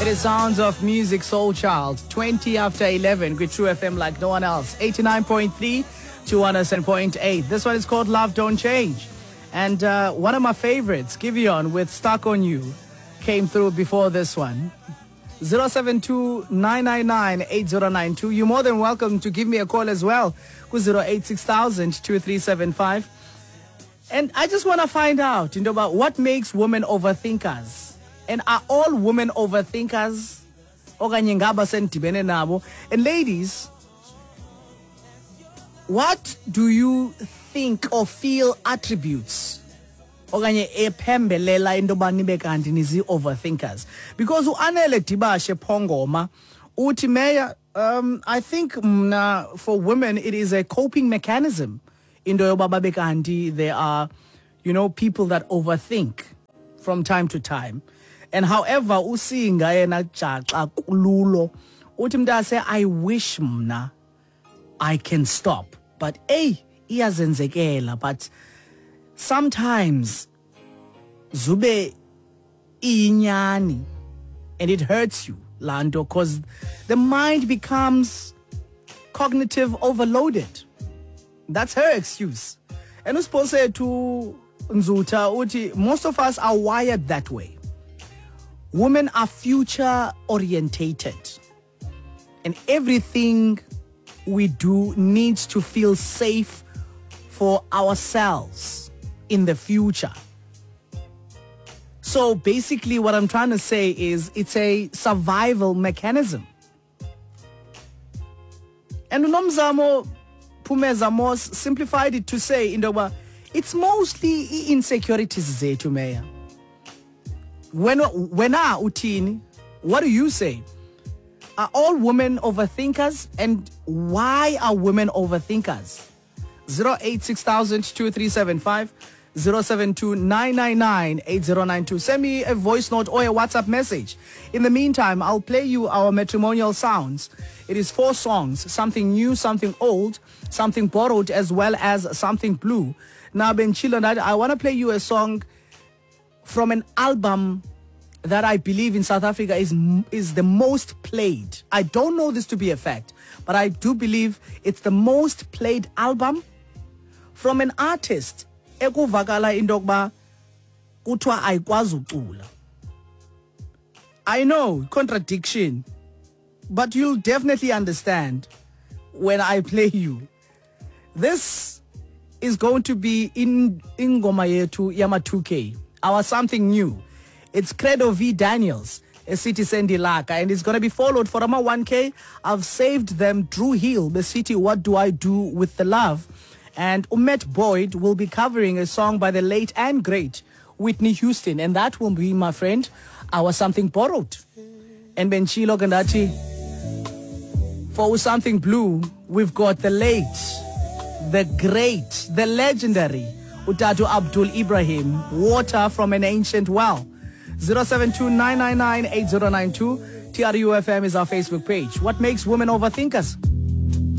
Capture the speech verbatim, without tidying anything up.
It is Sounds of Music, Soul Child. twenty after eleven with True F M like no one else. eighty-nine point three to one oh seven point eight. This one is called Love Don't Change. And uh, one of my favorites, Giveon with Stuck on You, came through before this one. zero seven two nine nine nine eight zero nine two. You're more than welcome to give me a call as well. zero eight six thousand two three seven five. And I just want to find out, you know, about what makes women overthinkers. And are all women overthinkers? And ladies, what do you think or feel attributes overthinkers? Because uanele tibashe pongoma uti meya, um I think mna, for women it is a coping mechanism. Indo bababekandi, there are, you know, people that overthink from time to time. And however, usinga yena jaxa kululo uthi mnta say, I wish mna I can stop, but hey, iyazenzekela. But sometimes zube inyani, and it hurts you, Lando, because the mind becomes cognitive overloaded. That's her excuse. And uspose to Nzuta uti, most of us are wired that way. Women are future orientated, and everything we do needs to feel safe for ourselves in the future. So basically what I'm trying to say is it's a survival mechanism. And Unomzamo Pumezamos simplified it to say, Indoba, it's mostly insecurities zethu meya. When when are utini, what do you say? Are all women overthinkers, and why are women overthinkers? zero eight six thousand two three seven five, zero seven two nine nine nine eight zero nine two. Send me a voice note or a WhatsApp message. In the meantime, I'll play you our matrimonial sounds. It is four songs, something new, something old, something borrowed, as well as something blue. Now, Ben Chilo, I want to play you a song from an album that I believe in South Africa is is the most played. I don't know this to be a fact, but I do believe it's the most played album from an artist. Ekuvakala indokba kutwa aikwazi ucula. I know, contradiction, but you'll definitely understand when I play you. This is going to be in Ingoma yetu Yama two K. Our something new. It's Credo V Daniels, a city Sandy Laka, and it's going to be followed for Rama one K. I've saved them. Drew Hill, the city, What Do I Do With the Love? And Umet Boyd will be covering a song by the late and great Whitney Houston, and that will be, my friend, our Something Borrowed. And Benchilo Gandati, for Something Blue, we've got the late, the great, the legendary Utatu Abdul Ibrahim, Water from an Ancient Well. zero seven two nine nine nine eight zero nine two. T R U F M is our Facebook page. What makes women overthinkers?